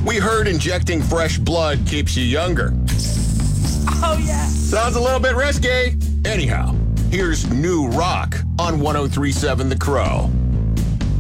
We heard injecting fresh blood keeps you younger. Oh, yeah. Sounds a little bit risky. Anyhow, here's New Rock on 103.7 The Crow.